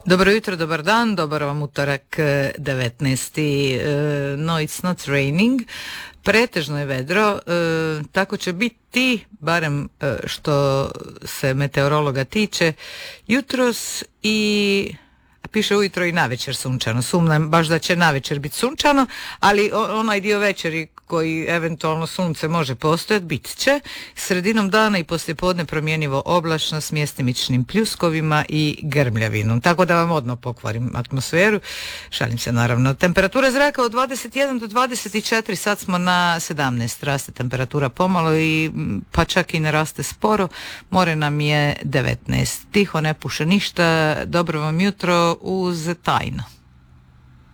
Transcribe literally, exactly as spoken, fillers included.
Dobro jutro, dobar dan, dobar vam utorak devetnaesti No, it's not raining. Pretežno je vedro, e, tako će biti, barem e, što se meteorologa tiče, jutros i piše ujutro i navečer sunčano. Sumnjam baš da će navečer biti sunčano, ali onaj dio večeri koji eventualno sunce može postojati, bit će. Sredinom dana i poslijepodne promjenjivo oblačno s mjestimičnim pljuskovima i grmljavinom. Tako da vam odmah pokvarim atmosferu. Šalim se naravno. Temperatura zraka od dvadeset jedan do dvadeset četiri, sad smo na sedamnaest. Raste temperatura pomalo i pa čak i ne raste sporo. More nam je devetnaest. Tiho, ne puše ništa. Dobro vam jutro uz tajno.